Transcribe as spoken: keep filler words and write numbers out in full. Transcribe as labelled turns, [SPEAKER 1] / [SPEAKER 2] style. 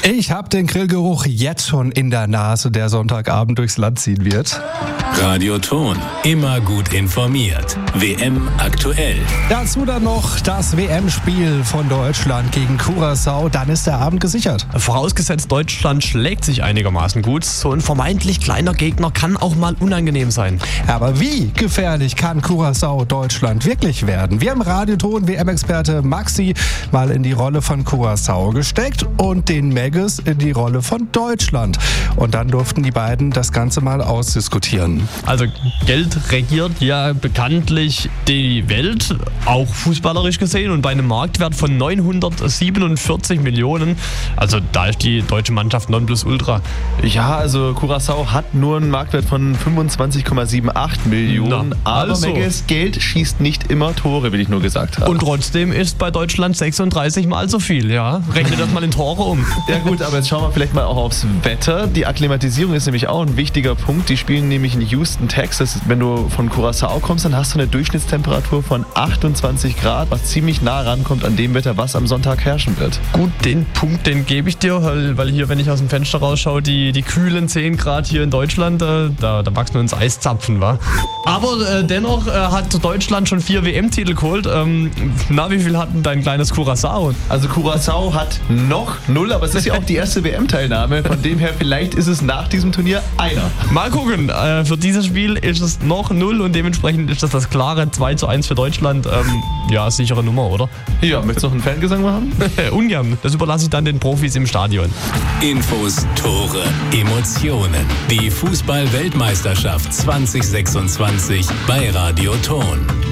[SPEAKER 1] Ich habe den Grillgeruch jetzt schon in der Nase, der Sonntagabend durchs Land ziehen wird.
[SPEAKER 2] Radio Ton, immer gut informiert. W M aktuell.
[SPEAKER 1] Dazu dann noch das W M-Spiel von Deutschland gegen Curaçao. Dann ist der Abend gesichert.
[SPEAKER 3] Vorausgesetzt, Deutschland schlägt sich einigermaßen gut. So ein vermeintlich kleiner Gegner kann auch mal unangenehm sein.
[SPEAKER 1] Aber wie gefährlich kann Curaçao Deutschland wirklich werden? Wir haben Radioton W M-Experte Maxi mal in die Rolle von Curaçao gesteckt und den Megges in die Rolle von Deutschland. Und dann durften die beiden das Ganze mal ausdiskutieren.
[SPEAKER 3] Also Geld regiert ja bekanntlich die Welt, auch fußballerisch gesehen. Und bei einem Marktwert von neunhundertsiebenundvierzig Millionen, also da ist die deutsche Mannschaft Nonplusultra.
[SPEAKER 4] Ja, also Curaçao hat nur einen Marktwert von fünfundzwanzig Komma achundsiebzig Millionen.
[SPEAKER 3] Na,
[SPEAKER 4] aber
[SPEAKER 3] also.
[SPEAKER 4] Megges, Geld schießt nicht immer Tore, will ich nur gesagt haben.
[SPEAKER 3] Und trotzdem ist bei Deutschland sechsunddreißig Mal so viel, ja. Rechne das mal in Tore um.
[SPEAKER 4] Ja gut, aber jetzt schauen wir vielleicht mal auch aufs Wetter. Die Akklimatisierung ist nämlich auch ein wichtiger Punkt. Die spielen nämlich in Houston, Texas. Wenn du von Curaçao kommst, dann hast du eine Durchschnittstemperatur von achtundzwanzig Grad, was ziemlich nah rankommt an dem Wetter, was am Sonntag herrschen wird.
[SPEAKER 3] Gut, den Punkt, den gebe ich dir, weil, weil hier, wenn ich aus dem Fenster rausschaue, die, die kühlen zehn Grad hier in Deutschland, äh, da, da wachsen wir uns Eiszapfen, wa? Aber äh, dennoch äh, hat Deutschland schon vier W M-Titel geholt. Ähm, na, wie viel hat denn dein kleines Curaçao?
[SPEAKER 4] Also Curaçao hat noch null, aber es ist ja auch die erste W M-Teilnahme. Von dem her, vielleicht ist es nach diesem Turnier einer.
[SPEAKER 3] Mal gucken, äh, für dieses Spiel ist es noch null und dementsprechend ist das das klare zwei zu eins für Deutschland. Ähm, ja, sichere Nummer, oder?
[SPEAKER 4] Ja, möchtest du noch einen Fangesang machen?
[SPEAKER 3] Ungern, das überlasse ich dann den Profis im Stadion.
[SPEAKER 2] Infos, Tore, Emotionen. Die Fußball-Weltmeisterschaft zwanzig sechsundzwanzig bei Radio Ton.